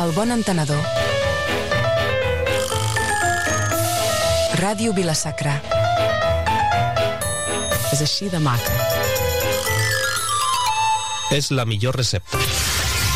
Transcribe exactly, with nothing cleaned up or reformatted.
El bon entenedor. Ràdio Vila-sacra. És així de maca. És la millor recepta.